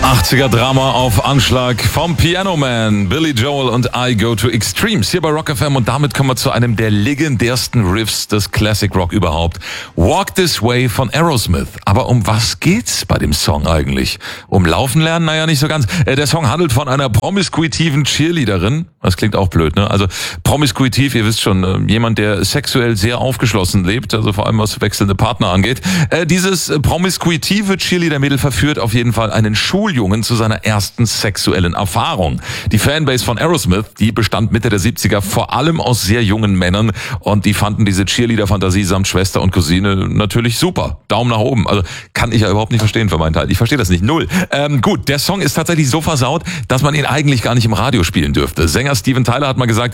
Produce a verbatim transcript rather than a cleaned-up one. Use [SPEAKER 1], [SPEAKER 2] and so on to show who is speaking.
[SPEAKER 1] achtziger Drama auf Anschlag vom Piano Man, Billy Joel und I Go to Extremes hier bei Rock F M, und damit kommen wir zu einem der legendärsten Riffs des Classic Rock überhaupt. Walk This Way von Aerosmith. Aber um was geht's bei dem Song eigentlich? Um Laufen lernen? Naja, nicht so ganz. Der Song handelt von einer promiskuitiven Cheerleaderin. Das klingt auch blöd, ne? Also promiskuitiv, ihr wisst schon, jemand, der sexuell sehr aufgeschlossen lebt, also vor allem was wechselnde Partner angeht. Dieses promiskuitive Cheerleader-Mädel verführt auf jeden Fall einen Schuljungen zu seiner ersten sexuellen Erfahrung. Die Fanbase von Aerosmith, die bestand Mitte der siebziger vor allem aus sehr jungen Männern, und die fanden diese Cheerleader-Fantasie samt Schwester und Cousine natürlich super. Daumen nach oben. Also kann ich ja überhaupt nicht verstehen für meinen Teil. Ich verstehe das nicht. Null. Ähm, gut, der Song ist tatsächlich so versaut, dass man ihn eigentlich gar nicht im Radio spielen dürfte. Sänger Steven Tyler hat mal gesagt,